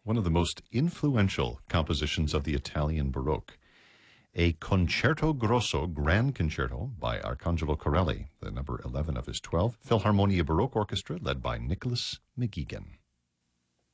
one of the most influential compositions of the Italian Baroque, a Concerto Grosso Grand Concerto by Arcangelo Corelli, the number 11 of his 12, Philharmonia Baroque Orchestra led by Nicholas McGeegan.